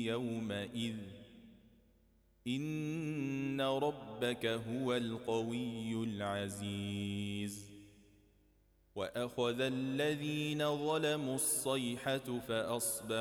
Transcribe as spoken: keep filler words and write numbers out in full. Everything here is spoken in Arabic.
يومئذ إن ربك هو القوي العزيز وأخذ الذين ظلموا الصيحة فأصبحوا